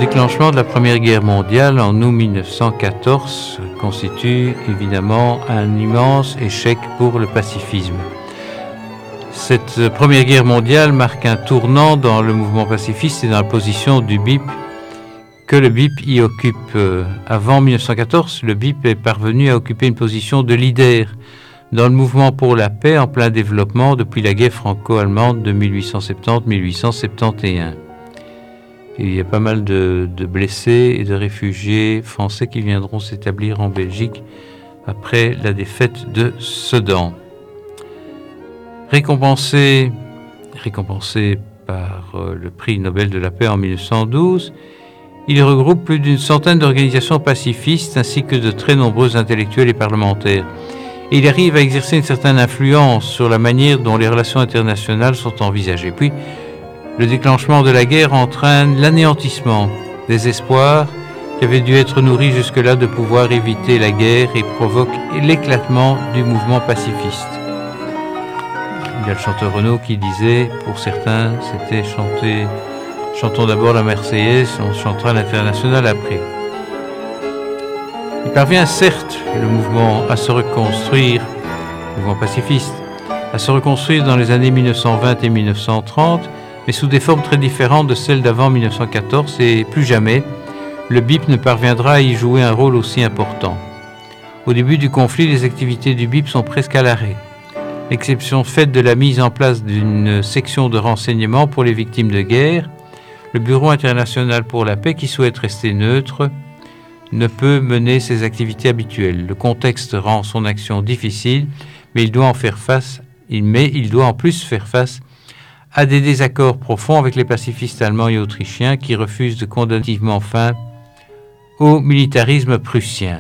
déclenchement de la Première Guerre mondiale en août 1914 constitue évidemment un immense échec pour le pacifisme. Cette Première Guerre mondiale marque un tournant dans le mouvement pacifiste et dans la position du BIP que le BIP y occupe. Avant 1914, le BIP est parvenu à occuper une position de leader dans le mouvement pour la paix en plein développement depuis la guerre franco-allemande de 1870-1871. Il y a pas mal de blessés et de réfugiés français qui viendront s'établir en Belgique après la défaite de Sedan. Récompensé par le prix Nobel de la paix en 1912, il regroupe plus d'une centaine d'organisations pacifistes ainsi que de très nombreux intellectuels et parlementaires. Et il arrive à exercer une certaine influence sur la manière dont les relations internationales sont envisagées. Puis, le déclenchement de la guerre entraîne l'anéantissement des espoirs qui avaient dû être nourris jusque-là de pouvoir éviter la guerre et provoque l'éclatement du mouvement pacifiste. Il y a le chanteur Renaud qui disait, pour certains, c'était chantons d'abord la Marseillaise, on chantera l'Internationale après. Il parvient certes, le mouvement à se reconstruire, le mouvement pacifiste, à se reconstruire dans les années 1920 et 1930, mais sous des formes très différentes de celles d'avant 1914, et plus jamais, le BIP ne parviendra à y jouer un rôle aussi important. Au début du conflit, les activités du BIP sont presque à l'arrêt. Exception faite de la mise en place d'une section de renseignement pour les victimes de guerre, le Bureau international pour la paix, qui souhaite rester neutre, ne peut mener ses activités habituelles. Le contexte rend son action difficile, mais il doit en plus faire face à des désaccords profonds avec les pacifistes allemands et autrichiens qui refusent de condamner activement fin au militarisme prussien.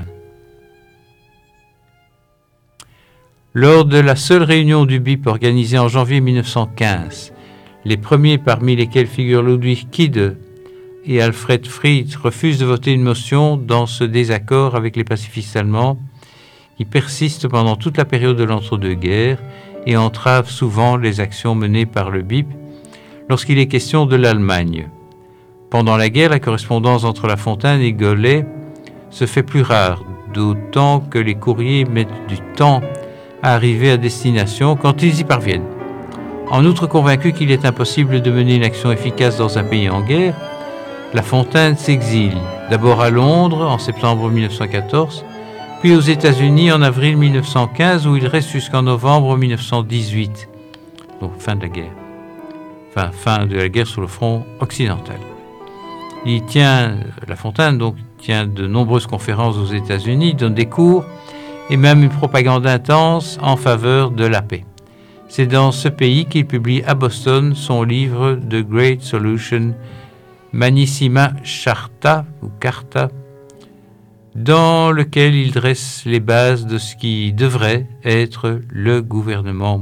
Lors de la seule réunion du BIP organisée en janvier 1915, les premiers parmi lesquels figurent Ludwig Kidde et Alfred Fried refusent de voter une motion dans ce désaccord avec les pacifistes allemands qui persistent pendant toute la période de l'entre-deux-guerres et entravent souvent les actions menées par le BIP lorsqu'il est question de l'Allemagne. Pendant la guerre, la correspondance entre La Fontaine et Golay se fait plus rare, d'autant que les courriers mettent du temps à arriver à destination quand ils y parviennent. En outre, convaincu qu'il est impossible de mener une action efficace dans un pays en guerre, La Fontaine s'exile, d'abord à Londres en septembre 1914, puis aux États-Unis en avril 1915, où il reste jusqu'en novembre 1918, donc fin de la guerre. Fin de la guerre sur le front occidental. La Fontaine tient de nombreuses conférences aux États-Unis, donne des cours et même une propagande intense en faveur de la paix. C'est dans ce pays qu'il publie à Boston son livre The Great Solution, Manissima Charta, ou Carta, dans lequel il dresse les bases de ce qui devrait être le gouvernement